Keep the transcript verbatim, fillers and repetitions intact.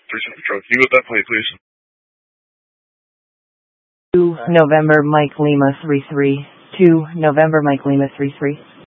three six Patrol. Can you go with that plate, please? two November Mike Lima three three. two November Mike Lima three three.